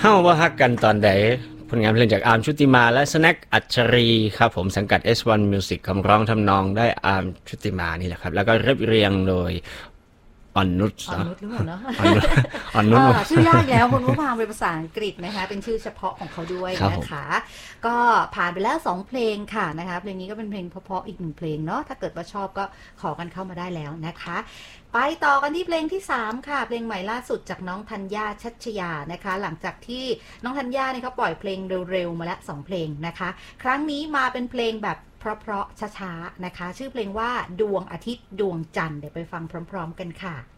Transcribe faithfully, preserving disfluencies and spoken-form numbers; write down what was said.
เฮ้าว่าฮักกันตอนใดผลงานเพลงจากอาร์มชุติมาและสแน็คอัจฉรีครับผมสังกัด เอส วัน Music คำร้องทำนองได้อาร์มชุติมานี่แหละครับแล้วก็เรียบเรียงโดยอ่อนนุชอ่อนนุชหรือเปล่าเนาะอ่อนนุชอ่อนนุชชื่อยากแล้วคุณผู้ฟังเป็นภาษาอังกฤษนะคะเป็นชื่อเฉพาะของเขาด้วยนะคะก็ผ่านไปแล้วสองเพลงค่ะนะคะเพลงนี้ก็เป็นเพลงเพราะๆอีกหนึ่งเพลงเนาะถ้าเกิดว่าชอบก็ขอกันเข้ามาได้แล้วนะคะไปต่อกันที่เพลงที่สามค่ะเพลงใหม่ล่าสุดจากน้องธัญญาชัชยานะคะหลังจากที่น้องธัญญาเนี่ยเขาปล่อยเพลงเร็วๆมาแล้วสองเพลงนะคะครั้งนี้มาเป็นเพลงแบบเพราะๆช้าๆนะคะชื่อเพลงว่าดวงอาทิตย์ดวงจันทร์เดี๋ยวไปฟังพร้อมๆกันค่ะ